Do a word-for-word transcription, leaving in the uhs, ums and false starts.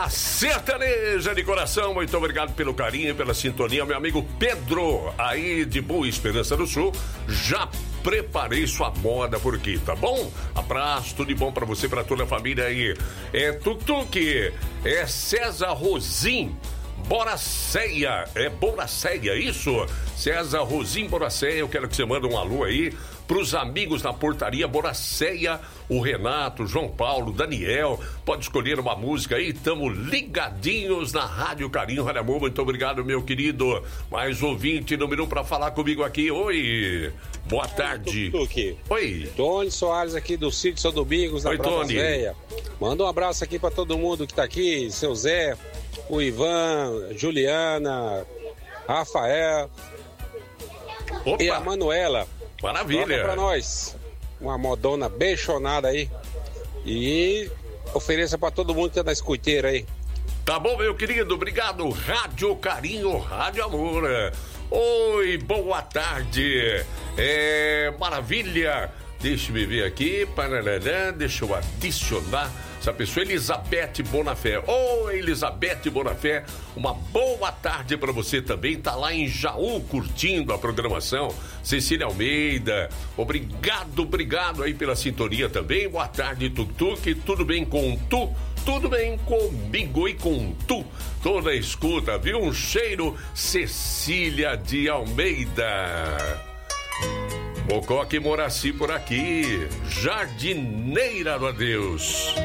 sertaneja de coração, muito obrigado pelo carinho, pela sintonia, meu amigo Pedro, aí de Boa Esperança do Sul, já preparei sua moda por aqui, tá bom? Abraço, tudo de bom pra você, pra toda a família aí. É Tutuque, é César Rosim, Boracéia, é Boracéia, isso? César Rosim Boracéia, eu quero que você mande um alô aí pros amigos da portaria Boracéia, o Renato, João Paulo, Daniel, pode escolher uma música aí, tamo ligadinhos na Rádio Carinho, Rádio Amor, muito obrigado, meu querido. Mais ouvinte número um pra falar comigo aqui, oi, boa tarde. Tuque. Oi. Tony Soares aqui do Sítio São Domingos, na Brasília. Manda um abraço aqui pra todo mundo que tá aqui, seu Zé, o Ivan, Juliana, Rafael. Opa. E a Manuela. Maravilha. Toca pra nós uma modona bechonada aí e ofereça pra todo mundo que tá na escuteira aí. Tá bom, meu querido, obrigado. Rádio Carinho, Rádio Amor. Oi, boa tarde. É maravilha. Deixa eu ver aqui, parará, deixa eu adicionar essa pessoa, Elizabeth Bonafé. Oi, Elizabeth Bonafé, uma boa tarde para você também, tá lá em Jaú curtindo a programação. Cecília Almeida, obrigado, obrigado aí pela sintonia também. Boa tarde, Tutuque, tudo bem com tu? Tudo bem comigo e com tu? Toda a escuta, viu? Um cheiro, Cecília de Almeida. Mocoque Moraci por aqui, jardineira do adeus.